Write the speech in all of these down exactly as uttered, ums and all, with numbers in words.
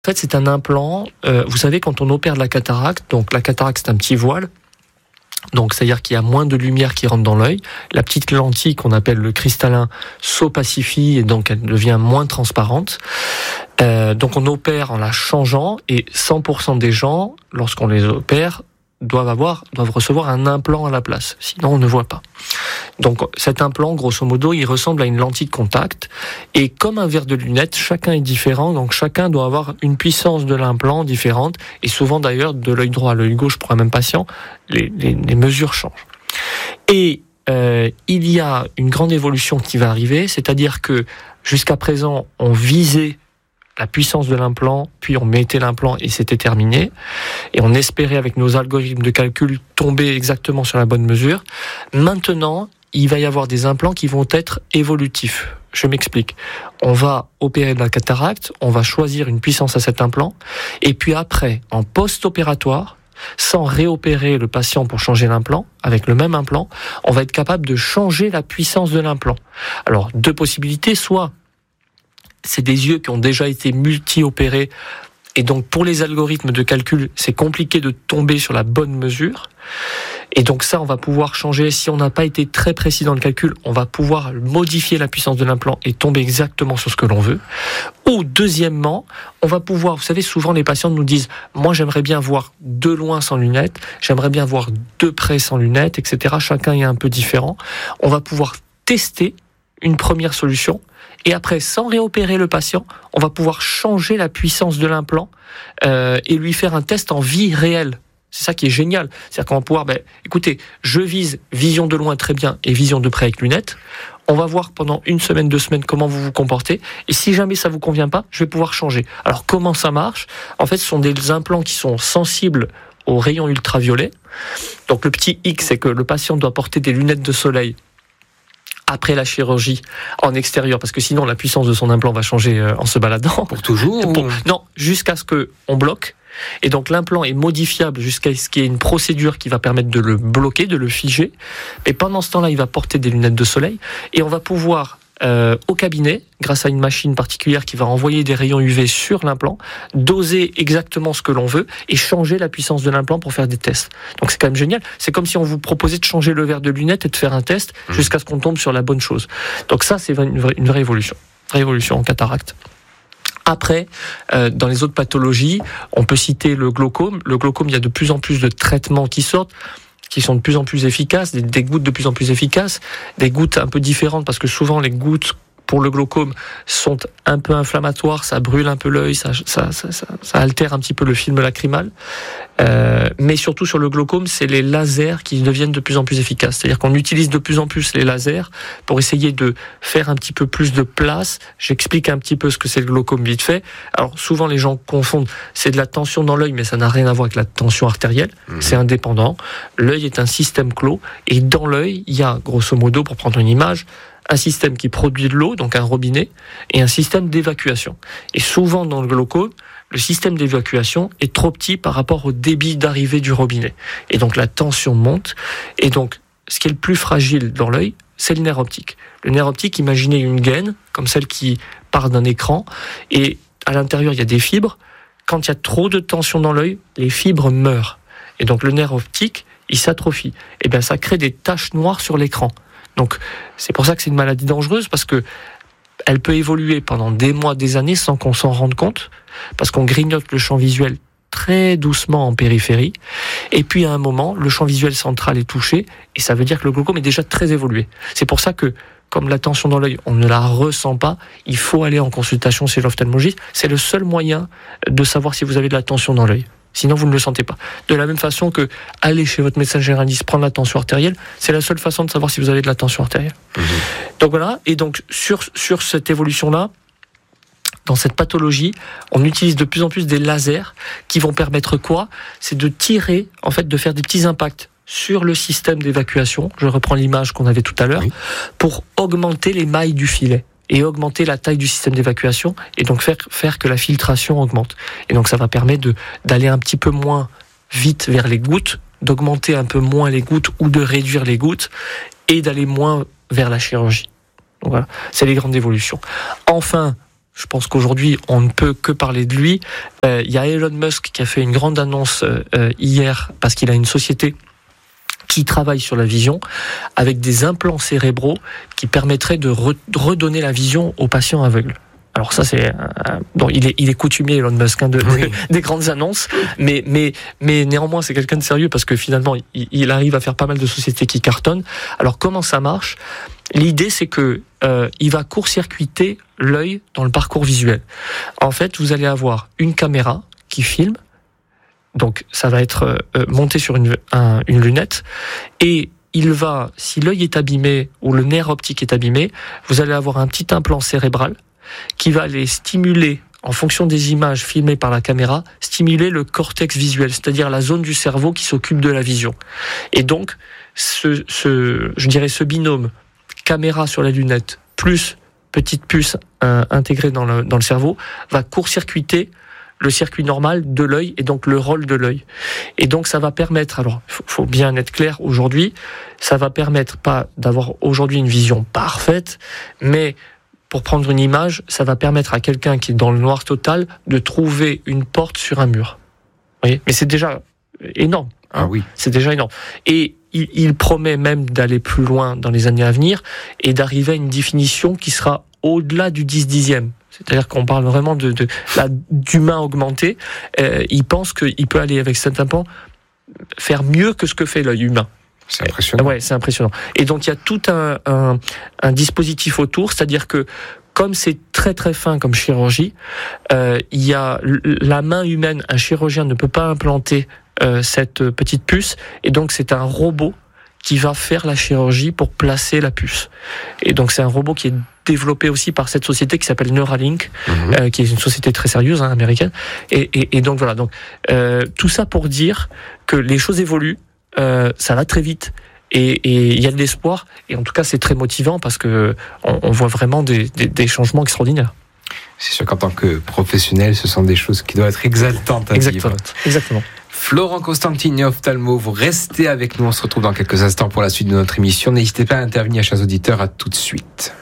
En fait, c'est un implant. Euh, vous savez, quand on opère de la cataracte, donc la cataracte, c'est un petit voile. Donc, c'est-à-dire qu'il y a moins de lumière qui rentre dans l'œil. La petite lentille qu'on appelle le cristallin s'opacifie et donc elle devient moins transparente. Euh, donc, on opère en la changeant et cent pour cent des gens, lorsqu'on les opère, doivent avoir, doivent recevoir un implant à la place. Sinon, on ne voit pas. Donc, cet implant, grosso modo, il ressemble à une lentille de contact. Et comme un verre de lunettes, chacun est différent. Donc, chacun doit avoir une puissance de l'implant différente. Et souvent, d'ailleurs, de l'œil droit à l'œil gauche pour un même patient, les, les, les mesures changent. Et euh, il y a une grande évolution qui va arriver. C'est-à-dire que, jusqu'à présent, on visait la puissance de l'implant, puis on mettait l'implant et c'était terminé. Et on espérait, avec nos algorithmes de calcul, tomber exactement sur la bonne mesure. Maintenant, il va y avoir des implants qui vont être évolutifs. Je m'explique. On va opérer de la cataracte, on va choisir une puissance à cet implant, et puis après, en post-opératoire, sans réopérer le patient pour changer l'implant, avec le même implant, on va être capable de changer la puissance de l'implant. Alors, deux possibilités, soit c'est des yeux qui ont déjà été multi-opérés, et donc pour les algorithmes de calcul, c'est compliqué de tomber sur la bonne mesure. Et donc ça, on va pouvoir changer. Si on n'a pas été très précis dans le calcul, on va pouvoir modifier la puissance de l'implant et tomber exactement sur ce que l'on veut. Ou deuxièmement, on va pouvoir, vous savez, souvent les patients nous disent « Moi, j'aimerais bien voir de loin sans lunettes, j'aimerais bien voir de près sans lunettes, et cetera » Chacun est un peu différent. On va pouvoir tester une première solution. Et après, sans réopérer le patient, on va pouvoir changer la puissance de l'implant euh, et lui faire un test en vie réelle. C'est ça qui est génial. C'est-à-dire qu'on va pouvoir, ben, écoutez, je vise vision de loin très bien et vision de près avec lunettes. On va voir pendant une semaine, deux semaines comment vous vous comportez. Et si jamais ça vous convient pas, je vais pouvoir changer. Alors comment ça marche ? En fait, ce sont des implants qui sont sensibles aux rayons ultraviolets. Donc le petit hic, c'est que le patient doit porter des lunettes de soleil après la chirurgie en extérieur, parce que sinon la puissance de son implant va changer euh, en se baladant. Pour toujours Pour, ou... Non, jusqu'à ce qu'on bloque. Et donc l'implant est modifiable jusqu'à ce qu'il y ait une procédure qui va permettre de le bloquer, de le figer. Et pendant ce temps-là, il va porter des lunettes de soleil. Et on va pouvoir, euh, au cabinet, grâce à une machine particulière qui va envoyer des rayons U V sur l'implant, doser exactement ce que l'on veut et changer la puissance de l'implant pour faire des tests. Donc c'est quand même génial. C'est comme si on vous proposait de changer le verre de lunettes et de faire un test mmh. jusqu'à ce qu'on tombe sur la bonne chose. Donc ça, c'est une vraie, une vraie évolution. Révolution en cataracte. Après, euh, dans les autres pathologies, on peut citer le glaucome. Le glaucome, il y a de plus en plus de traitements qui sortent, qui sont de plus en plus efficaces, des, des gouttes de plus en plus efficaces, des gouttes un peu différentes, parce que souvent les gouttes pour le glaucome sont un peu inflammatoires, ça brûle un peu l'œil, ça, ça, ça, ça, ça altère un petit peu le film lacrymal. Euh, mais surtout sur le glaucome, c'est les lasers qui deviennent de plus en plus efficaces. C'est-à-dire qu'on utilise de plus en plus les lasers pour essayer de faire un petit peu plus de place. J'explique un petit peu ce que c'est le glaucome vite fait. Alors souvent les gens confondent, c'est de la tension dans l'œil, mais ça n'a rien à voir avec la tension artérielle. Mmh. C'est indépendant. L'œil est un système clos et dans l'œil, il y a grosso modo, pour prendre une image, un système qui produit de l'eau, donc un robinet, et un système d'évacuation. Et souvent dans le glaucome, le système d'évacuation est trop petit par rapport au débit d'arrivée du robinet. Et donc la tension monte. Et donc, ce qui est le plus fragile dans l'œil, c'est le nerf optique. Le nerf optique, imaginez une gaine, comme celle qui part d'un écran, et à l'intérieur, il y a des fibres. Quand il y a trop de tension dans l'œil, les fibres meurent. Et donc le nerf optique, il s'atrophie. Et bien ça crée des taches noires sur l'écran. Donc c'est pour ça que c'est une maladie dangereuse, parce que elle peut évoluer pendant des mois, des années sans qu'on s'en rende compte, parce qu'on grignote le champ visuel très doucement en périphérie, et puis à un moment, le champ visuel central est touché, et ça veut dire que le glaucome est déjà très évolué. C'est pour ça que, comme la tension dans l'œil, on ne la ressent pas, il faut aller en consultation chez l'ophtalmologiste. C'est le seul moyen de savoir si vous avez de la tension dans l'œil. Sinon, vous ne le sentez pas. De la même façon que aller chez votre médecin généraliste prendre la tension artérielle, c'est la seule façon de savoir si vous avez de la tension artérielle. Mmh. Donc voilà. Et donc sur sur cette évolution-là, dans cette pathologie, on utilise de plus en plus des lasers qui vont permettre quoi ? C'est de tirer, en fait, de faire des petits impacts sur le système d'évacuation. Je reprends l'image qu'on avait tout à l'heure, oui. pour augmenter les mailles du filet et augmenter la taille du système d'évacuation, et donc faire, faire que la filtration augmente. Et donc ça va permettre de, d'aller un petit peu moins vite vers les gouttes, d'augmenter un peu moins les gouttes ou de réduire les gouttes, et d'aller moins vers la chirurgie. Donc voilà, c'est les grandes évolutions. Enfin, je pense qu'aujourd'hui, on ne peut que parler de lui. Euh, il y a Elon Musk qui a fait une grande annonce euh, hier, parce qu'il a une société qui travaille sur la vision, avec des implants cérébraux qui permettraient de re- redonner la vision aux patients aveugles. Alors ça, c'est... Euh, bon, il est, il est coutumier, Elon Musk, hein, de, oui. de, des grandes annonces, mais, mais, mais néanmoins, c'est quelqu'un de sérieux, parce que finalement, il, il arrive à faire pas mal de sociétés qui cartonnent. Alors, comment ça marche ? L'idée, c'est que euh, il va court-circuiter l'œil dans le parcours visuel. En fait, vous allez avoir une caméra qui filme, donc ça va être euh, monté sur une, un, une lunette, et il va, si l'œil est abîmé ou le nerf optique est abîmé, vous allez avoir un petit implant cérébral qui va aller stimuler, en fonction des images filmées par la caméra, stimuler le cortex visuel, c'est-à-dire la zone du cerveau qui s'occupe de la vision. Et donc, ce, ce, je dirais ce binôme caméra sur la lunette plus petite puce euh, intégrée dans le, dans le cerveau va court-circuiter le circuit normal de l'œil et donc le rôle de l'œil. Et donc ça va permettre, alors il faut, faut bien être clair aujourd'hui, ça va permettre pas d'avoir aujourd'hui une vision parfaite, mais pour prendre une image, ça va permettre à quelqu'un qui est dans le noir total de trouver une porte sur un mur. Vous voyez ? Mais c'est déjà énorme. Hein ? Ah oui. C'est déjà énorme. Et il, il promet même d'aller plus loin dans les années à venir et d'arriver à une définition qui sera au-delà du dix dixième. C'est-à-dire qu'on parle vraiment de, de là, d'humain augmenté. Euh, il pense qu'il peut aller avec cet implant faire mieux que ce que fait l'œil humain. C'est impressionnant. Ouais, c'est impressionnant. Et donc il y a tout un, un, un dispositif autour, c'est-à-dire que comme c'est très très fin comme chirurgie, euh, il y a la main humaine, un chirurgien ne peut pas implanter euh, cette petite puce, et donc c'est un robot qui va faire la chirurgie pour placer la puce. Et donc c'est un robot qui est développé aussi par cette société qui s'appelle Neuralink, mmh. euh, qui est une société très sérieuse, hein, américaine. Et, et, et donc voilà. Donc euh, tout ça pour dire que les choses évoluent. Euh, ça va très vite et il y a de l'espoir, et en tout cas c'est très motivant parce que on, on voit vraiment des, des, des changements extraordinaires. C'est sûr qu'en tant que professionnel, ce sont des choses qui doivent être exaltantes à Exactement. vivre. Exactement. Florent Costantini, ophtalmo, vous restez avec nous. On se retrouve dans quelques instants pour la suite de notre émission. N'hésitez pas à intervenir, chers auditeurs. À tout de suite.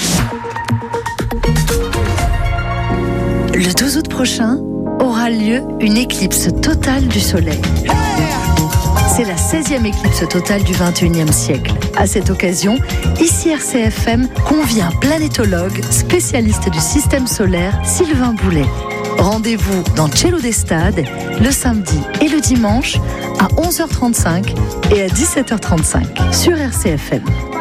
Le douze août prochain aura lieu une éclipse totale du Soleil. C'est la seizième éclipse totale du vingt et unième siècle. À cette occasion, ici R C F M convie un planétologue, spécialiste du système solaire, Sylvain Boulet. Rendez-vous dans Cielo d'Estade le samedi et le dimanche à onze heures trente-cinq et à dix-sept heures trente-cinq sur R C F M.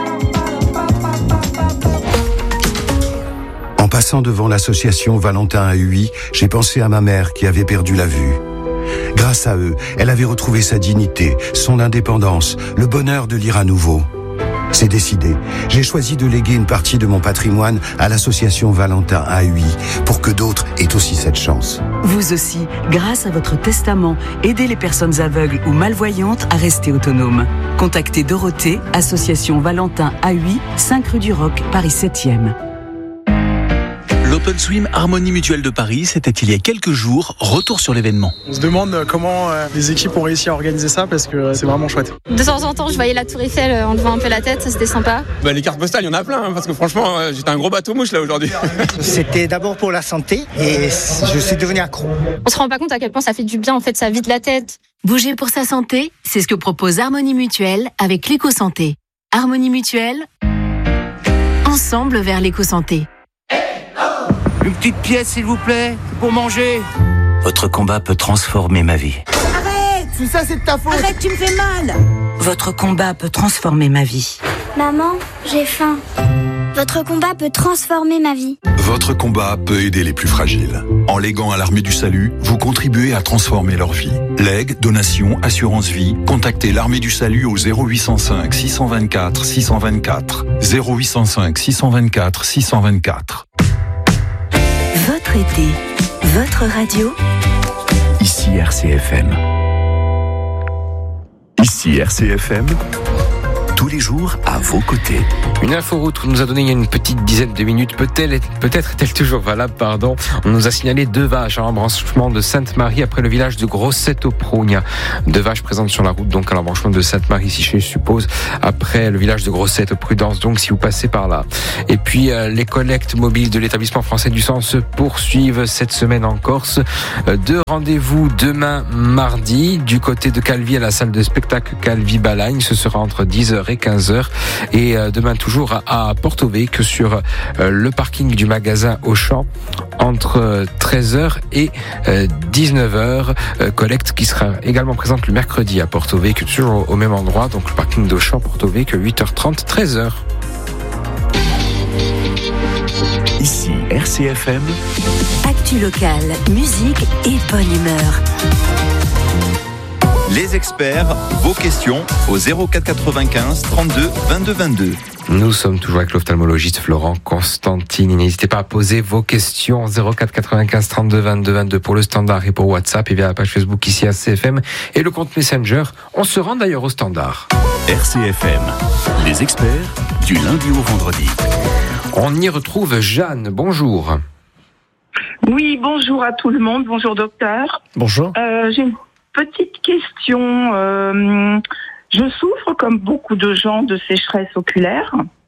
En passant devant l'association Valentin A U I, j'ai pensé à ma mère qui avait perdu la vue. Grâce à eux, elle avait retrouvé sa dignité, son indépendance, le bonheur de lire à nouveau. C'est décidé. J'ai choisi de léguer une partie de mon patrimoine à l'association Valentin A U I pour que d'autres aient aussi cette chance. Vous aussi, grâce à votre testament, aidez les personnes aveugles ou malvoyantes à rester autonomes. Contactez Dorothée, association Valentin A U I, cinq rue du Roc, Paris septième. L'Open Swim Harmonie Mutuelle de Paris, c'était il y a quelques jours. Retour sur l'événement. On se demande comment euh, les équipes ont réussi à organiser ça parce que euh, c'est vraiment chouette. De temps en temps, je voyais la Tour Eiffel euh, en levant un peu la tête, ça c'était sympa. Bah, les cartes postales, il y en a plein, hein, parce que franchement, euh, j'étais un gros bateau mouche là aujourd'hui. C'était d'abord pour la santé et je suis devenu accro. On se rend pas compte à quel point ça fait du bien, en fait, ça vide la tête. Bouger pour sa santé, c'est ce que propose Harmonie Mutuelle avec l'éco-santé. Harmonie Mutuelle, ensemble vers l'éco-santé. Une petite pièce, s'il vous plaît, pour manger. Votre combat peut transformer ma vie. Arrête! Si ça, c'est de ta faute! Arrête, tu me fais mal! Votre combat peut transformer ma vie. Maman, j'ai faim. Votre combat peut transformer ma vie. Votre combat peut aider les plus fragiles. En léguant à l'Armée du Salut, vous contribuez à transformer leur vie. Legs, donations, assurance vie, contactez l'Armée du Salut au zéro huit cent cinq six cent vingt-quatre six cent vingt-quatre. zéro huit cent cinq six cent vingt-quatre six cent vingt-quatre. Votre été, votre radio. Ici R C F M. Ici R C F M. tous les jours à vos côtés. Une inforoute qu'on nous a donnée il y a une petite dizaine de minutes, peut-être, peut-être est-elle toujours valable, pardon. On nous a signalé deux vaches à l'embranchement de Sainte-Marie après le village de Grossette-au-Progna. Deux vaches présentes sur la route, donc à l'embranchement de Sainte-Marie, si je suppose, après le village de Grossette, prudence donc si vous passez par là. Et puis euh, les collectes mobiles de l'établissement français du sang se poursuivent cette semaine en Corse. Euh, deux rendez-vous demain mardi du côté de Calvi à la salle de spectacle Calvi-Balagne. Ce sera entre dix heures et quinze heures. Et euh, demain toujours à, à Porto-Vecchio sur euh, le parking du magasin Auchan entre treize heures et euh, dix-neuf heures. Euh, collecte qui sera également présente le mercredi à Porto-Vecchio, toujours au même endroit, donc le parking d'Auchan, Porto-Vecchio, huit heures trente, treize heures. Ici R C F M. Actu locale, musique et bonne humeur. Les experts, vos questions au zéro quatre quatre-vingt-quinze trente-deux vingt-deux vingt-deux. Nous sommes toujours avec l'ophtalmologiste Florent Constantini. N'hésitez pas à poser vos questions zéro quatre quatre-vingt-quinze trente-deux vingt-deux vingt-deux pour le standard et pour WhatsApp et via la page Facebook ici à R C F M et le compte Messenger. On se rend d'ailleurs au standard. R C F M, les experts du lundi au vendredi. On y retrouve Jeanne. Bonjour. Oui, bonjour à tout le monde. Bonjour docteur. Bonjour. Euh, j'ai une petite question. Euh, je souffre, comme beaucoup de gens, de sécheresse oculaire.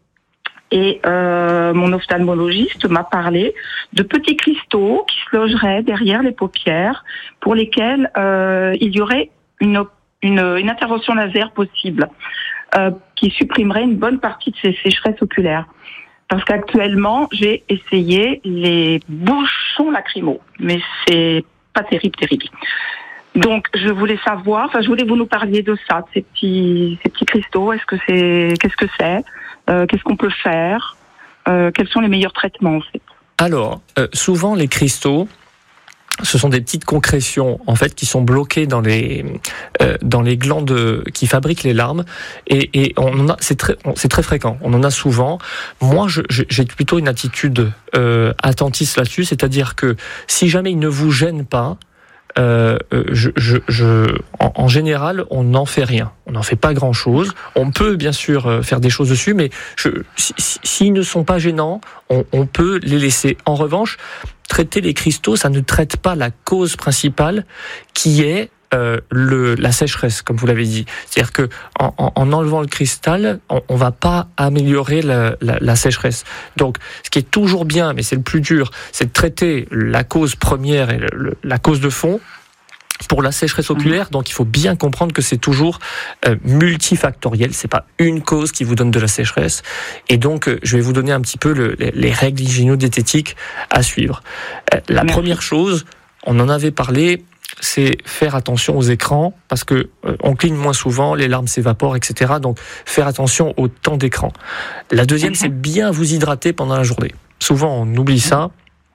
Et euh, mon ophtalmologiste m'a parlé de petits cristaux qui se logeraient derrière les paupières, pour lesquels euh, il y aurait une, une, une intervention laser possible, euh, qui supprimerait une bonne partie de ces sécheresses oculaires. Parce qu'actuellement, j'ai essayé les bouchons lacrymaux, mais c'est pas terrible, terrible. Donc, je voulais savoir, enfin, je voulais que vous nous parliez de ça, de ces petits, ces petits cristaux. Est-ce que c'est, qu'est-ce que c'est, euh, qu'est-ce qu'on peut faire, euh, quels sont les meilleurs traitements en fait? Alors, euh, souvent les cristaux, ce sont des petites concrétions en fait qui sont bloquées dans les euh, dans les glandes qui fabriquent les larmes et, et on en a, c'est très c'est très fréquent. On en a souvent. Moi, je, j'ai plutôt une attitude euh, attentiste là-dessus, c'est-à-dire que si jamais il ne vous gêne pas, Euh, je, je, je, en, en général, on n'en fait rien. On n'en fait pas grand-chose. On peut bien sûr faire des choses dessus, mais je, si, si, s'ils ne sont pas gênants, on, on peut les laisser. En revanche, traiter les cristaux, ça ne traite pas la cause principale, qui est euh, le, la sécheresse, comme vous l'avez dit. C'est-à-dire que en, en, en enlevant le cristal, on, on va pas améliorer la, la, la sécheresse. Donc, ce qui est toujours bien, mais c'est le plus dur, c'est de traiter la cause première et le, le, la cause de fond. Pour la sécheresse oculaire, donc il faut bien comprendre que c'est toujours euh, multifactoriel. C'est pas une cause qui vous donne de la sécheresse. Et donc, euh, je vais vous donner un petit peu le, les, les règles hygiéno-diététiques à suivre. Euh, la Merci. Première chose, on en avait parlé, c'est faire attention aux écrans, parce que euh, on cligne moins souvent, les larmes s'évaporent, et cetera. Donc, faire attention au temps d'écran. La deuxième, c'est bien vous hydrater pendant la journée. Souvent, on oublie ça.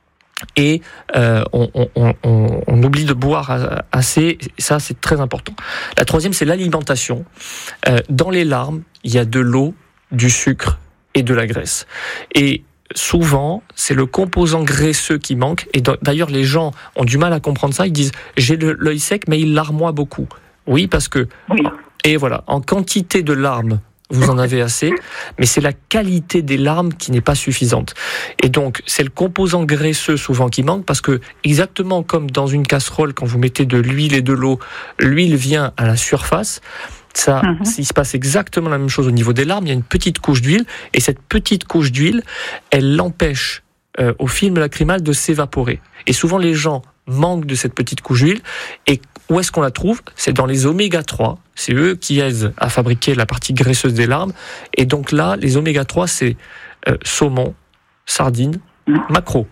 Et euh, on, on, on, on oublie de boire assez, ça c'est très important. La troisième, c'est l'alimentation. Euh, dans les larmes, il y a de l'eau, du sucre et de la graisse. Et souvent, c'est le composant graisseux qui manque. Et d'ailleurs, les gens ont du mal à comprendre ça. Ils disent « j'ai l'œil sec, mais il larmoie beaucoup ». Oui, parce que... Oui. Et voilà, en quantité de larmes, vous en avez assez, mais c'est la qualité des larmes qui n'est pas suffisante. Et donc, c'est le composant graisseux souvent qui manque, parce que exactement comme dans une casserole, quand vous mettez de l'huile et de l'eau, l'huile vient à la surface. Ça, mm-hmm. il se passe exactement la même chose au niveau des larmes. Il y a une petite couche d'huile, et cette petite couche d'huile, elle l'empêche euh, au film lacrymal de s'évaporer. Et souvent, les gens manquent de cette petite couche d'huile, et où est-ce qu'on la trouve? C'est dans les oméga trois. C'est eux qui aident à fabriquer la partie graisseuse des larmes. Et donc là, les oméga trois, c'est euh, saumon, sardines, maquereau.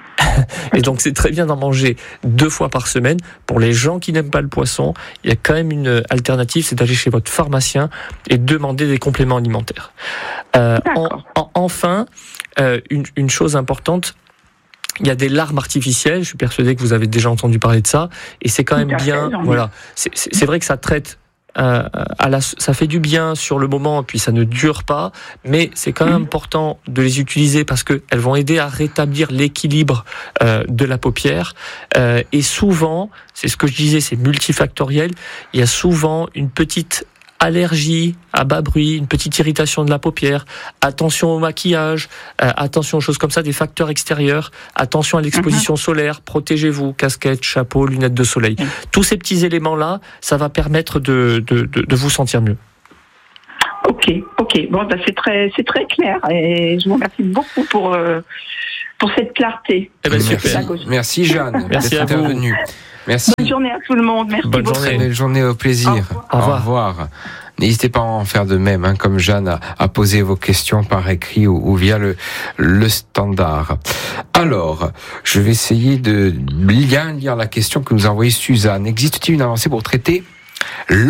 Et donc c'est très bien d'en manger deux fois par semaine. Pour les gens qui n'aiment pas le poisson, il y a quand même une alternative, c'est d'aller chez votre pharmacien et demander des compléments alimentaires. Euh, en, en, enfin, euh, une, une chose importante, il y a des larmes artificielles. Je suis persuadé que vous avez déjà entendu parler de ça, et c'est quand même bien. Voilà, c'est, c'est, c'est vrai que ça traite. Euh, à la, ça fait du bien sur le moment, puis ça ne dure pas, mais c'est quand même important de les utiliser parce que elles vont aider à rétablir l'équilibre euh, de la paupière. Euh, et souvent, c'est ce que je disais, c'est multifactoriel. Il y a souvent une petite allergie à bas bruit, une petite irritation de la paupière, attention au maquillage, euh, attention aux choses comme ça, des facteurs extérieurs, attention à l'exposition mmh. solaire, protégez-vous, casquette, chapeau, lunettes de soleil. Mmh. Tous ces petits éléments-là, ça va permettre de, de, de, de vous sentir mieux. Ok, ok. Bon, bah, c'est très, c'est très clair et je vous remercie beaucoup pour, euh, pour cette clarté. Eh ben, merci. Merci Jeanne. Merci à vous. Merci. Bonne journée à tout le monde. Merci Bonne beaucoup. journée. Belle journée, au plaisir. Au revoir. Au revoir. N'hésitez pas à en faire de même, hein, comme Jeanne, à, à poser vos questions par écrit ou, ou via le, le standard. Alors, je vais essayer de bien lire la question que nous a envoyée Suzanne. Existe-t-il une avancée pour traiter l'amblyopie ?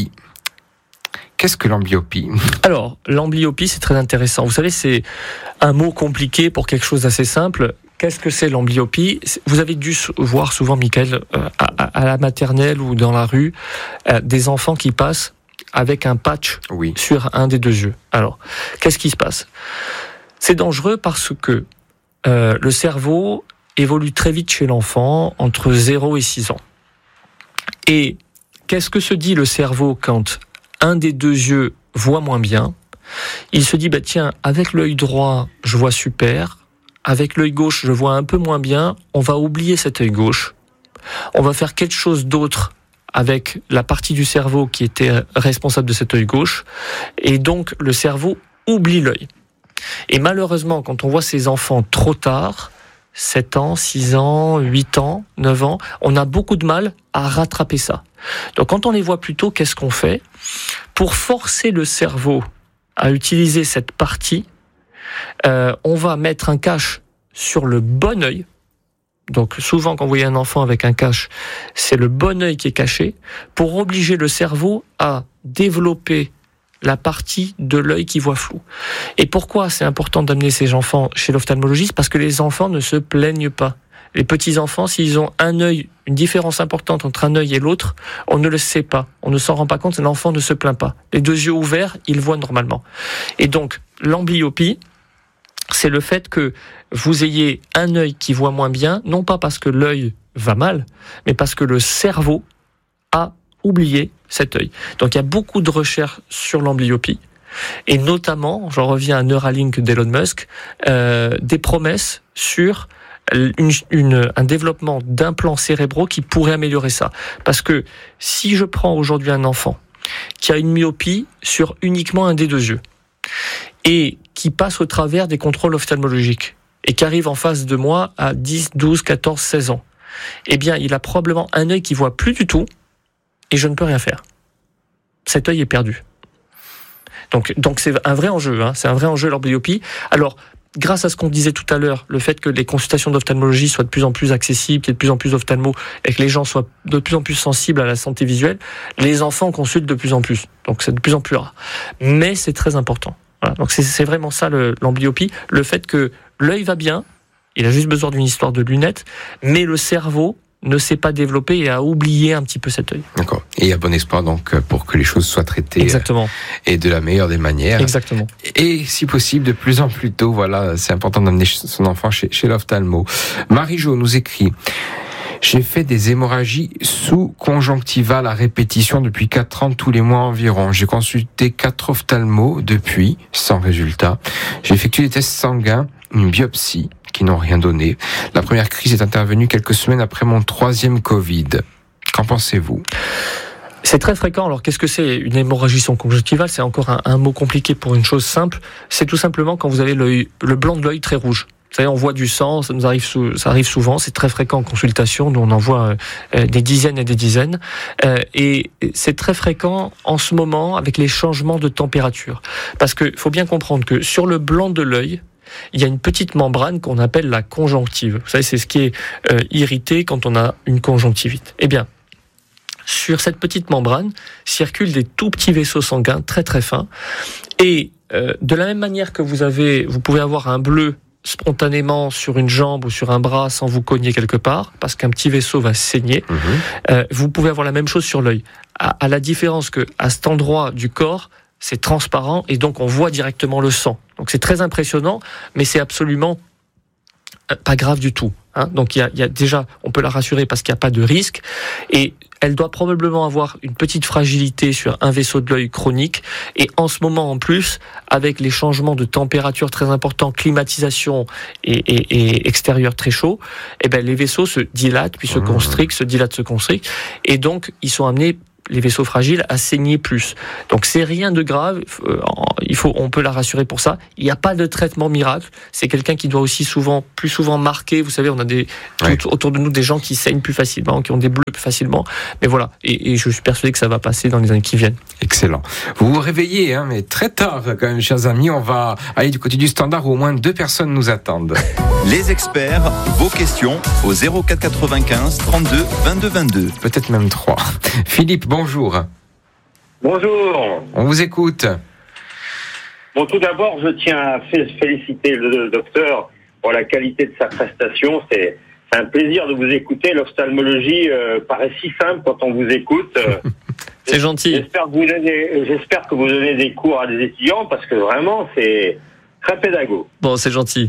Qu'est-ce que l'amblyopie ? Alors, l'amblyopie, c'est très intéressant. Vous savez, c'est un mot compliqué pour quelque chose d'assez simple. Qu'est-ce que c'est l'amblyopie ? Vous avez dû voir souvent, Michael, euh, à, à la maternelle ou dans la rue, euh, des enfants qui passent avec un patch oui. sur un des deux yeux. Alors, qu'est-ce qui se passe ? C'est dangereux parce que euh, le cerveau évolue très vite chez l'enfant, entre zéro et six ans. Et qu'est-ce que se dit le cerveau quand un des deux yeux voit moins bien ? Il se dit, bah tiens, avec l'œil droit, je vois super. Avec l'œil gauche, je vois un peu moins bien. On va oublier cet œil gauche. On va faire quelque chose d'autre avec la partie du cerveau qui était responsable de cet œil gauche. Et donc, le cerveau oublie l'œil. Et malheureusement, quand on voit ces enfants trop tard, sept ans, six ans, huit ans, neuf ans, on a beaucoup de mal à rattraper ça. Donc quand on les voit plus tôt, qu'est-ce qu'on fait ? Pour forcer le cerveau à utiliser cette partie, euh, on va mettre un cache sur le bon œil. Donc souvent quand vous voyez un enfant avec un cache, c'est le bon œil qui est caché, pour obliger le cerveau à développer la partie de l'œil qui voit flou. Et pourquoi c'est important d'amener ces enfants chez l'ophtalmologiste ? Parce que les enfants ne se plaignent pas. Les petits-enfants, s'ils ont un œil, une différence importante entre un œil et l'autre, on ne le sait pas. On ne s'en rend pas compte, l'enfant ne se plaint pas. Les deux yeux ouverts, il voit normalement. Et donc, l'amblyopie, c'est le fait que vous ayez un œil qui voit moins bien, non pas parce que l'œil va mal, mais parce que le cerveau a oublié cet œil. Donc il y a beaucoup de recherches sur l'amblyopie, et notamment, j'en reviens à Neuralink d'Elon Musk, euh, des promesses sur une, une, un développement d'implants cérébraux qui pourrait améliorer ça. Parce que si je prends aujourd'hui un enfant qui a une myopie sur uniquement un des deux yeux, et qui passe au travers des contrôles ophtalmologiques, et qui arrive en face de moi à dix, douze, quatorze, seize ans, eh bien il a probablement un œil qui voit plus du tout, et je ne peux rien faire. Cet œil est perdu. Donc, donc c'est un vrai enjeu, hein, c'est un vrai enjeu l'amblyopie. Alors, grâce à ce qu'on disait tout à l'heure, le fait que les consultations d'ophtalmologie soient de plus en plus accessibles, qu'il y ait de plus en plus d'ophtalmos, et que les gens soient de plus en plus sensibles à la santé visuelle, les enfants consultent de plus en plus. Donc c'est de plus en plus rare. Mais c'est très important. Voilà. Donc c'est, c'est vraiment ça le, l'amblyopie, le fait que l'œil va bien, il a juste besoin d'une histoire de lunettes, mais le cerveau ne s'est pas développé et a oublié un petit peu cet œil. D'accord. Et il y a bon espoir donc pour que les choses soient traitées. Exactement. Et de la meilleure des manières. Exactement. Et si possible de plus en plus tôt. Voilà, c'est important d'amener son enfant chez, chez l'ophtalmo. Marie-Jo nous écrit: j'ai fait des hémorragies sous-conjonctivales à répétition depuis quatre ans, tous les mois environ. J'ai consulté quatre ophtalmos depuis, sans résultat. J'ai effectué des tests sanguins, une biopsie, qui n'ont rien donné. La première crise est intervenue quelques semaines après mon troisième Covid. Qu'en pensez-vous ? C'est très fréquent. Alors, qu'est-ce que c'est une hémorragie sous-conjonctivale ? C'est encore un, un mot compliqué pour une chose simple. C'est tout simplement quand vous avez l'œil, le blanc de l'œil très rouge. Vous savez, on voit du sang, ça nous arrive, sous, ça arrive souvent, c'est très fréquent en consultation, nous on en voit euh, des dizaines et des dizaines, euh, et c'est très fréquent en ce moment avec les changements de température. Parce que faut bien comprendre que sur le blanc de l'œil, il y a une petite membrane qu'on appelle la conjonctive. Vous savez, c'est ce qui est euh, irrité quand on a une conjonctivite. Eh bien, sur cette petite membrane circulent des tout petits vaisseaux sanguins très très fins, et euh, de la même manière que vous avez, vous pouvez avoir un bleu spontanément sur une jambe ou sur un bras sans vous cogner quelque part, parce qu'un petit vaisseau va saigner, mmh. euh, vous pouvez avoir la même chose sur l'œil, à, à la différence que à cet endroit du corps, c'est transparent et donc on voit directement le sang. Donc c'est très impressionnant, mais c'est absolument pas grave du tout. Hein, donc il y, a, il y a déjà, on peut la rassurer parce qu'il n'y a pas de risque, et elle doit probablement avoir une petite fragilité sur un vaisseau de l'œil chronique. Et en ce moment, en plus, avec les changements de température très importants, climatisation et, et, et extérieur très chaud, eh ben les vaisseaux se dilatent, puis se mmh. constrictent, se dilatent, se constrictent, et donc ils sont amenés, les vaisseaux fragiles, à saigner plus. Donc c'est rien de grave, euh, il faut, on peut la rassurer pour ça. Il n'y a pas de traitement miracle. C'est quelqu'un qui doit aussi souvent, plus souvent marquer. Vous savez, on a des ouais. tout, autour de nous des gens qui saignent plus facilement, qui ont des bleus plus facilement. Mais voilà, et, et je suis persuadé que ça va passer dans les années qui viennent. Excellent. Vous vous réveillez, hein, mais très tard quand même, chers amis. On va aller du côté du standard où au moins deux personnes nous attendent. Les experts, vos questions au zéro quatre quatre-vingt-quinze trente-deux vingt-deux vingt-deux. Peut-être même trois. Philippe, bonjour. Bonjour. On vous écoute. Bon, tout d'abord, je tiens à féliciter le docteur pour la qualité de sa prestation. C'est, c'est un plaisir de vous écouter. L'ophtalmologie euh, paraît si simple quand on vous écoute. C'est gentil. J'espère que, vous donnez, j'espère que vous donnez des cours à des étudiants parce que vraiment, c'est très pédago. Bon, c'est gentil.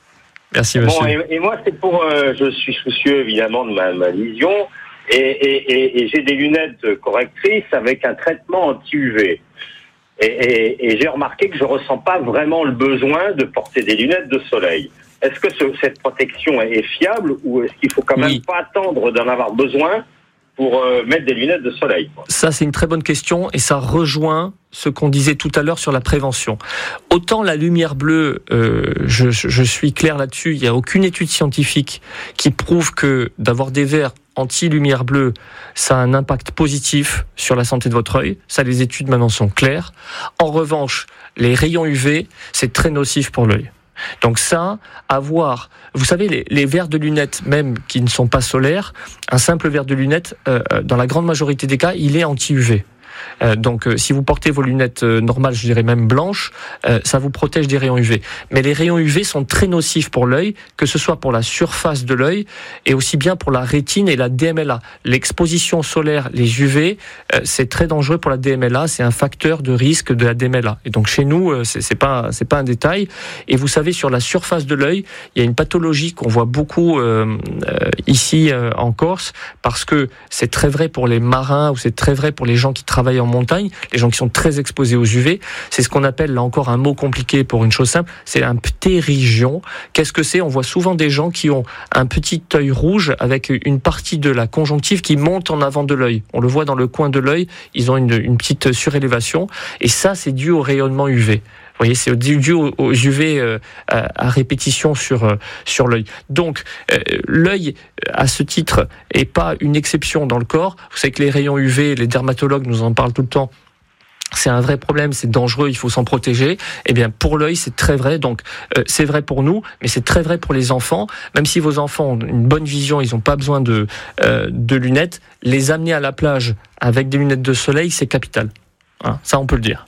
Merci, monsieur. Bon, et, et moi, c'est pour... Euh, je suis soucieux, évidemment, de ma, ma vision. Et, et, et, et j'ai des lunettes correctrices avec un traitement anti-U V. Et, et, et j'ai remarqué que je ressens pas vraiment le besoin de porter des lunettes de soleil. Est-ce que ce, cette protection est fiable ou est-ce qu'il faut quand même oui. pas attendre d'en avoir besoin pour euh, mettre des lunettes de soleil, quoi. Ça, c'est une très bonne question et ça rejoint ce qu'on disait tout à l'heure sur la prévention. Autant la lumière bleue, euh, je, je suis clair là-dessus, il n'y a aucune étude scientifique qui prouve que d'avoir des verres anti-lumière bleue, ça a un impact positif sur la santé de votre œil. Ça, les études maintenant sont claires. En revanche, les rayons U V, c'est très nocif pour l'œil. Donc ça, avoir, vous savez, les, les verres de lunettes, même qui ne sont pas solaires, un simple verre de lunettes, euh, dans la grande majorité des cas, il est anti-U V. Euh, donc euh, si vous portez vos lunettes euh, normales, je dirais même blanches, euh, ça vous protège des rayons U V. Mais les rayons U V sont très nocifs pour l'œil, que ce soit pour la surface de l'œil et aussi bien pour la rétine et la D M L A. L'exposition solaire, les U V, euh, c'est très dangereux pour la D M L A, c'est un facteur de risque de la D M L A. Et donc chez nous, euh, c'est, c'est pas c'est pas un détail. Et vous savez, sur la surface de l'œil, il y a une pathologie qu'on voit beaucoup euh, euh, ici euh, en Corse, parce que c'est très vrai pour les marins ou c'est très vrai pour les gens qui travaillent en montagne, les gens qui sont très exposés aux U V, c'est ce qu'on appelle, là encore un mot compliqué pour une chose simple, c'est un ptérygion. Qu'est-ce que c'est ? On voit souvent des gens qui ont un petit œil rouge avec une partie de la conjonctive qui monte en avant de l'œil. On le voit dans le coin de l'œil, ils ont une, une petite surélévation, et ça, c'est dû au rayonnement U V. Vous voyez, c'est dû aux U V euh, à, à répétition sur euh, sur l'œil. Donc, euh, l'œil, à ce titre, est pas une exception dans le corps. Vous savez que les rayons U V, les dermatologues nous en parlent tout le temps. C'est un vrai problème, c'est dangereux, il faut s'en protéger. Eh bien, pour l'œil, c'est très vrai. Donc, euh, c'est vrai pour nous, mais c'est très vrai pour les enfants. Même si vos enfants ont une bonne vision, ils n'ont pas besoin de euh, de lunettes. Les amener à la plage avec des lunettes de soleil, c'est capital. Hein, ça, on peut le dire.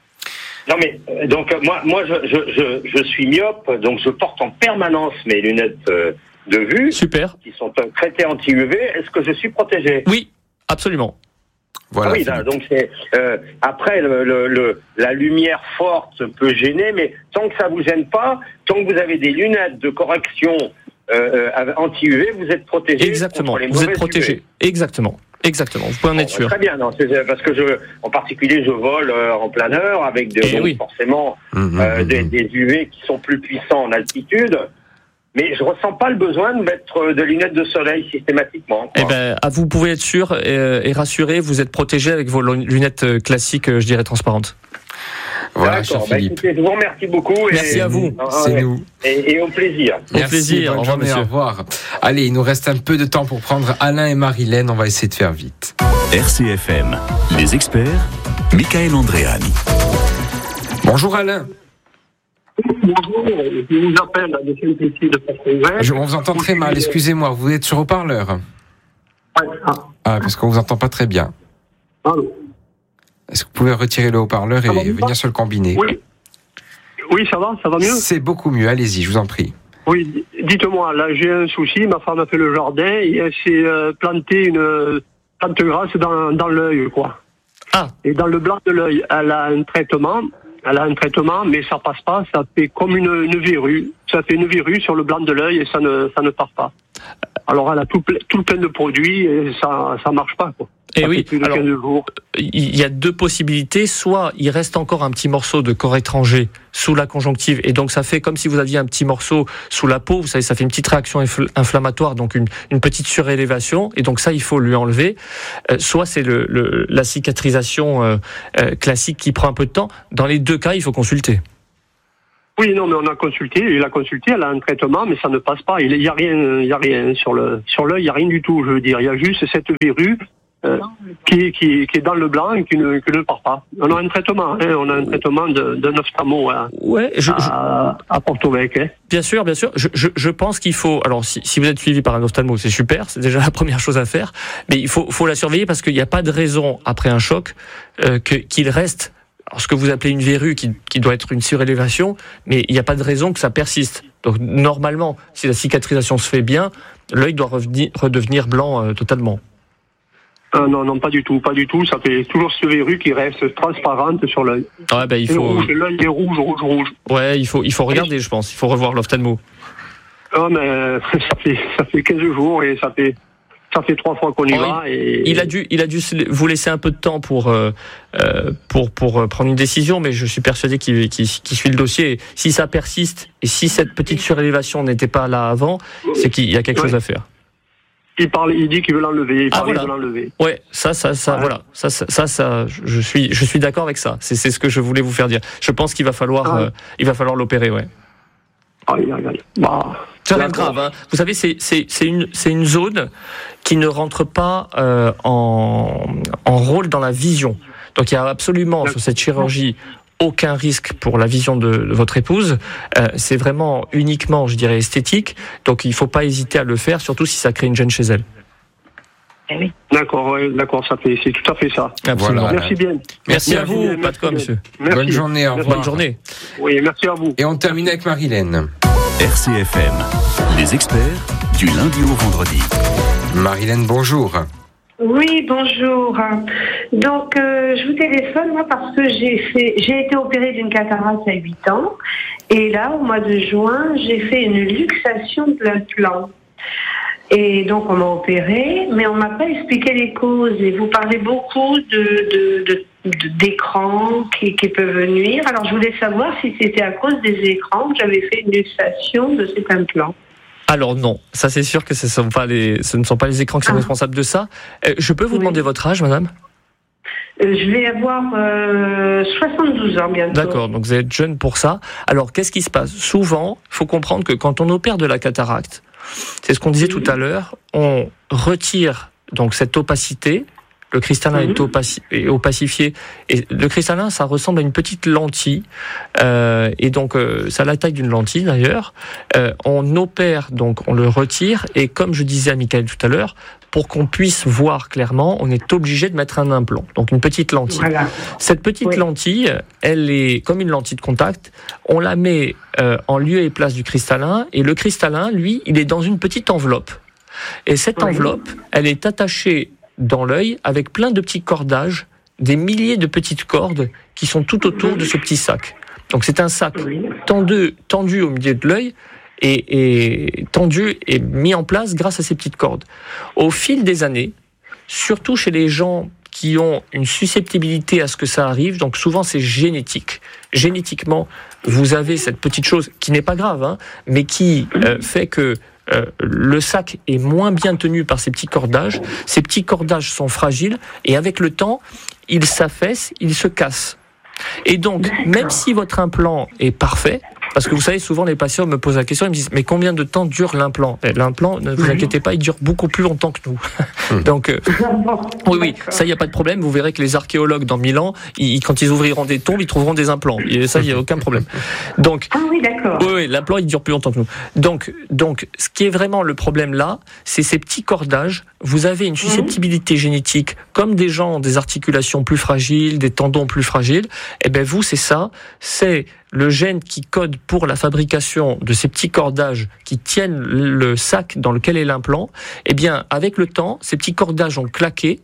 Non mais donc moi moi je, je je je suis myope, donc je porte en permanence mes lunettes de vue. Super. Qui sont traitées anti-U V. Est-ce que je suis protégé ? Oui, absolument. Voilà. Ah oui, là, donc c'est euh, après le, le, le la lumière forte peut gêner, mais tant que ça vous gêne pas, tant que vous avez des lunettes de correction euh, anti-U V, vous êtes protégé. Exactement. Contre les vous êtes mauvaises protégé. U V. Exactement. Exactement, vous pouvez en être bon, sûr. Très bien, non, c'est parce que je, en particulier, je vole euh, en planeur avec de, donc, oui. forcément mmh, euh, mmh. Des, des U V qui sont plus puissants en altitude, mais je ressens pas le besoin de mettre de lunettes de soleil systématiquement. Eh ben, vous pouvez être sûr et, et rassuré, vous êtes protégé avec vos lunettes classiques, je dirais transparentes. Voilà, d'accord, bah, écoutez, je vous remercie beaucoup. Merci et, à vous. C'est et, nous. Et, et au plaisir. Au plaisir. Bonne journée, au revoir. Allez, il nous reste un peu de temps pour prendre Alain et Marilène. On va essayer de faire vite. R C F M, les experts, Michael Andréani. Bonjour Alain. Bonjour, je vous appelle de Saint-Étienne de Porte-Ouverte. Je, on vous entend très mal, excusez-moi, vous êtes sur haut-parleur ? Ah, ah. ah parce qu'on vous entend pas très bien. Allô. Est-ce que vous pouvez retirer le haut-parleur et venir sur le combiné ? Oui. Oui, ça va, ça va mieux ? C'est beaucoup mieux, allez-y, je vous en prie. Oui, dites-moi, là j'ai un souci, ma femme a fait le jardin et elle s'est euh, plantée une plante grasse dans, dans l'œil, quoi. Ah. Et dans le blanc de l'œil, elle a un traitement Elle a un traitement, mais ça passe pas. Ça fait comme une, une verrue. Ça fait une verrue sur le blanc de l'œil et ça ne, ça ne part pas. Alors elle a tout, tout le plein de produits et ça, ça marche pas, quoi. Et oui, alors, il y a deux possibilités. Soit il reste encore un petit morceau de corps étranger sous la conjonctive, et donc ça fait comme si vous aviez un petit morceau sous la peau, vous savez, ça fait une petite réaction inflammatoire, donc une, une petite surélévation, et donc ça, il faut lui enlever. Euh, soit c'est le, le, la cicatrisation euh, euh, classique qui prend un peu de temps. Dans les deux cas, il faut consulter. Oui, non, mais on a consulté, il a consulté, elle a un traitement, mais ça ne passe pas. Il y a rien, il y a rien sur le sur l'œil, il y a rien du tout, je veux dire. Il y a juste cette verrue euh, qui, qui qui est dans le blanc et qui ne qui ne part pas. On a un traitement, hein, on a un traitement de d'un ophtalmo à, ouais, je, à, à Porto-Vec. Hein. Bien sûr, bien sûr. Je, je, je pense qu'il faut. Alors, si, si vous êtes suivi par un ophtalmo, c'est super, c'est déjà la première chose à faire. Mais il faut faut la surveiller parce qu'il n'y a pas de raison après un choc euh, que qu'il reste. Alors, ce que vous appelez une verrue qui, qui doit être une surélévation, mais il n'y a pas de raison que ça persiste. Donc, normalement, si la cicatrisation se fait bien, l'œil doit revenir, redevenir blanc euh, totalement. Euh, non, non, pas du tout, pas du tout. Ça fait toujours cette verrue qui reste transparente sur l'œil. Ouais, ben, il faut. Rouge, l'œil est rouge, rouge, rouge. Ouais, il faut, il faut regarder, je pense. Il faut revoir l'ophtalmo. Ah, mais ça fait, ça fait quinze jours et ça fait. Ça fait trois fois qu'on y oh, va. Et... Il a dû, il a dû vous laisser un peu de temps pour euh, pour pour prendre une décision, mais je suis persuadé qu'il, qu'il, qu'il suit le dossier. Et si ça persiste et si cette petite surélévation n'était pas là avant, c'est qu'il y a quelque ouais. chose à faire. Il parle, il dit qu'il veut l'enlever. Il ah, parle, voilà. il veut l'enlever. Ouais, ça, ça, ça, ouais. voilà, ça, ça, ça, ça, je suis, je suis d'accord avec ça. C'est, c'est ce que je voulais vous faire dire. Je pense qu'il va falloir, ah. euh, il va falloir l'opérer, ouais. Ah, il a, il a, bah. C'est rien de grave. Hein. Vous savez, c'est, c'est, c'est, une, c'est une zone qui ne rentre pas euh, en, en rôle dans la vision. Donc il y a absolument sur cette chirurgie aucun risque pour la vision de, de votre épouse. Euh, c'est vraiment uniquement, je dirais, esthétique. Donc il ne faut pas hésiter à le faire, surtout si ça crée une gêne chez elle. Oui. D'accord, ouais, d'accord, ça fait, c'est tout à fait ça. Absolument. Merci bien. Merci, merci à vous, merci pas de quoi, monsieur. Merci. Bonne journée, au revoir. Bonne journée. Oui, merci à vous. Et on termine avec Marilène. R C F M, les experts du lundi au vendredi. Marilène, bonjour. Oui, bonjour. Donc, euh, je vous téléphone, moi, parce que j'ai fait, j'ai été opérée d'une cataracte à huit ans. Et là, au mois de juin, j'ai fait une luxation de l'implant. Et donc, on m'a opéré, mais on m'a pas expliqué les causes. Et vous parlez beaucoup de, de, de, de d'écrans qui, qui peuvent nuire. Alors, je voulais savoir si c'était à cause des écrans que j'avais fait une luxation de cet implant. Alors non, ça c'est sûr que ce, sont pas les, ce ne sont pas les écrans qui sont ah. responsables de ça. Euh, je peux vous oui. demander votre âge, madame ? euh, Je vais avoir euh, soixante-douze ans bientôt. D'accord, donc vous êtes jeune pour ça. Alors, qu'est-ce qui se passe ? Souvent, il faut comprendre que quand on opère de la cataracte, c'est ce qu'on disait mmh. tout à l'heure, on retire donc cette opacité, le cristallin mmh. est, opaci- est opacifié, et le cristallin, ça ressemble à une petite lentille, euh, et donc euh, ça a la taille d'une lentille d'ailleurs. Euh, on opère, donc on le retire, et comme je disais à Michael tout à l'heure, pour qu'on puisse voir clairement, on est obligé de mettre un implant, donc une petite lentille. Voilà. Cette petite oui. lentille, elle est comme une lentille de contact, on la met euh, en lieu et place du cristallin, et le cristallin, lui, il est dans une petite enveloppe. Et cette oui. enveloppe, elle est attachée dans l'œil avec plein de petits cordages, des milliers de petites cordes qui sont tout autour de ce petit sac. Donc c'est un sac tendu, tendu au milieu de l'œil, Et, et tendu et mis en place grâce à ces petites cordes. Au fil des années, surtout chez les gens qui ont une susceptibilité à ce que ça arrive, donc souvent c'est génétique. Génétiquement, vous avez cette petite chose qui n'est pas grave, hein, mais qui euh, fait que euh, le sac est moins bien tenu par ces petits cordages. Ces petits cordages sont fragiles et avec le temps, ils s'affaissent, ils se cassent. Et donc, même si votre implant est parfait, parce que vous savez, souvent les patients me posent la question, ils me disent, mais combien de temps dure l'implant ? L'implant, ne vous inquiétez pas, il dure beaucoup plus longtemps que nous. Donc, euh, oui, oui, ça, il n'y a pas de problème. Vous verrez que les archéologues, dans mille ans, ils, quand ils ouvriront des tombes, ils trouveront des implants. Et ça, il n'y a aucun problème. Donc, ah oui, d'accord. Oui, oui, l'implant, il dure plus longtemps que nous. Donc, donc, ce qui est vraiment le problème là, c'est ces petits cordages. Vous avez une susceptibilité mmh. génétique, comme des gens ont des articulations plus fragiles, des tendons plus fragiles. Eh ben, vous, c'est ça. C'est le gène qui code pour la fabrication de ces petits cordages qui tiennent le sac dans lequel est l'implant. Eh bien, avec le temps, ces petits cordages ont claqué,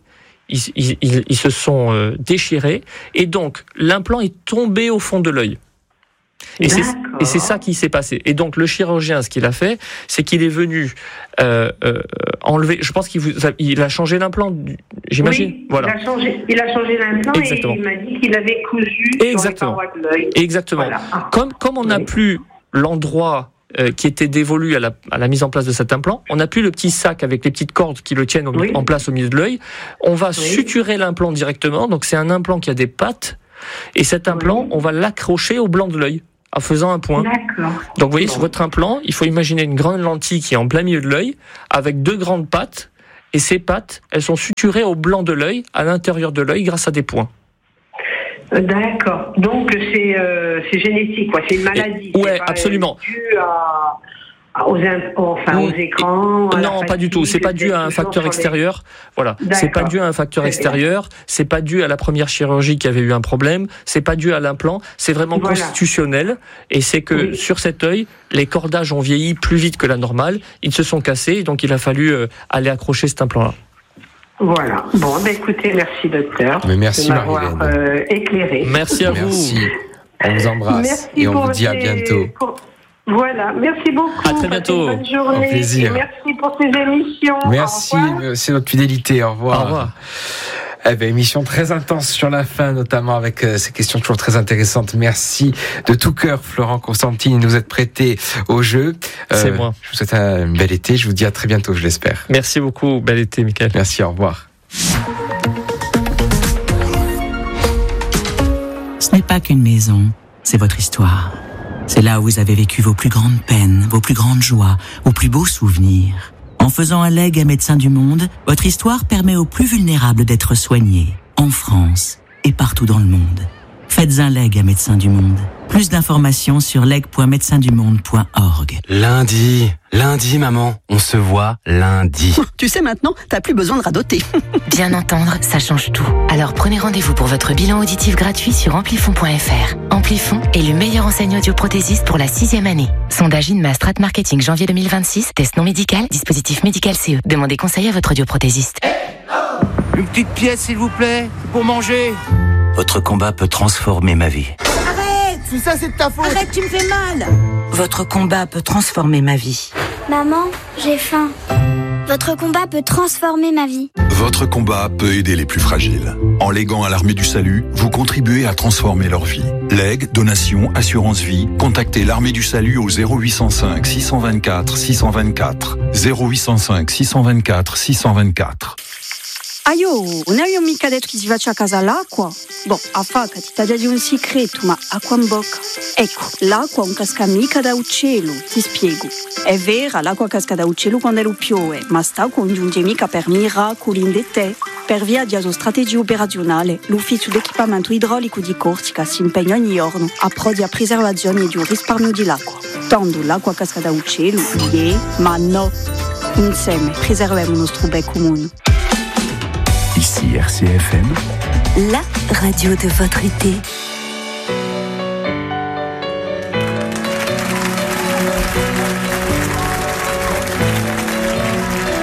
ils, ils, ils, ils se sont euh, déchirés, et donc l'implant est tombé au fond de l'œil. Et c'est, et c'est ça qui s'est passé. Et donc le chirurgien, ce qu'il a fait, c'est qu'il est venu euh, euh, enlever. Je pense qu'il vous a, il a changé l'implant, j'imagine. Oui, voilà. il a changé, il a changé l'implant. Exactement. Et il m'a dit qu'il avait cousu Exactement. sur les parois de l'œil. Exactement. Voilà. Ah. Comme comme on n'a oui. plus l'endroit euh, qui était dévolu à la, à la mise en place de cet implant, on n'a plus le petit sac avec les petites cordes qui le tiennent au, oui. en place au milieu de l'œil. On va oui. suturer l'implant directement. Donc c'est un implant qui a des pattes, et cet implant, oui. on va l'accrocher au blanc de l'œil en faisant un point. D'accord. Donc vous voyez, sur votre implant, il faut imaginer une grande lentille qui est en plein milieu de l'œil, avec deux grandes pattes, et ces pattes, elles sont suturées au blanc de l'œil, à l'intérieur de l'œil, grâce à des points. D'accord. Donc c'est, euh, c'est génétique, quoi. C'est une maladie. Et, ouais, c'est pas absolument. Dû à... Aux, enfin, aux écrans. Non, pas du tout. C'est pas dû à un facteur extérieur. Voilà. C'est pas dû à un facteur extérieur. C'est pas dû à la première chirurgie qui avait eu un problème. C'est pas dû à l'implant. C'est vraiment voilà. constitutionnel. Et c'est que oui. sur cet œil, les cordages ont vieilli plus vite que la normale. Ils se sont cassés. Donc il a fallu euh, aller accrocher cet implant-là. Voilà. Bon, ben écoutez, merci docteur. Mais merci de m'avoir euh, éclairé. Merci à vous. Merci. On vous embrasse merci et on vous dit ces... à bientôt. Pour... Voilà, merci beaucoup. À très bientôt. Bonne journée. Au plaisir. Merci pour ces émissions. Merci, c'est notre fidélité. Au revoir. Au revoir. Eh ben, émission très intense sur la fin, notamment avec euh, ces questions toujours très intéressantes. Merci de tout cœur, Florent Constantine, de nous être prêté au jeu. Euh, c'est moi. Je vous souhaite un bel été. Je vous dis à très bientôt, je l'espère. Merci beaucoup. Bel été, Mickaël. Merci, au revoir. Ce n'est pas qu'une maison, c'est votre histoire. C'est là où vous avez vécu vos plus grandes peines, vos plus grandes joies, vos plus beaux souvenirs. En faisant un legs à Médecins du Monde, votre histoire permet aux plus vulnérables d'être soignés, en France et partout dans le monde. Faites un leg à Médecins du Monde. Plus d'informations sur leg point médecins du monde point org. Lundi, lundi maman, on se voit lundi. Tu sais maintenant, t'as plus besoin de radoter. Bien entendre, ça change tout. Alors prenez rendez-vous pour votre bilan auditif gratuit sur amplifon point f r. Amplifon est le meilleur enseignant audioprothésiste pour la sixième année. Sondage INMA Strat Marketing janvier deux mille vingt-six, test non médical, dispositif médical C E. Demandez conseil à votre audioprothésiste. Une petite pièce s'il vous plaît, pour manger. Votre combat peut transformer ma vie. Arrête! Si ça c'est de ta faute! Arrête, tu me fais mal! Votre combat peut transformer ma vie. Maman, j'ai faim. Votre combat peut transformer ma vie. Votre combat peut aider les plus fragiles. En léguant à l'Armée du Salut, vous contribuez à transformer leur vie. Legs, donation, assurance vie, contactez l'Armée du Salut au zéro huit cent cinq six cent vingt-quatre six cent vingt-quatre. zéro huit cent cinq six cent vingt-quatre six cent vingt-quatre. Aio, non avevo mica detto che si faccia a casa l'acqua. Boh, a faca ti taglia di un segreto, ma acqua in bocca. Ecco, l'acqua non casca mica da uccello, ti spiego. È vera, l'acqua casca da uccello quando lo piove, ma sta congiunge mica per miracoli in te. Per via di una strategia operazionale, l'ufficio d'equipamento idraulico di Corsica si impegna ogni giorno a pro di preservazione di un risparmio di l'acqua. Tanto l'acqua casca da uccello, yeah, ma no. Insieme preserviamo il nostro bel comune. Ici R C F M, la radio de votre été.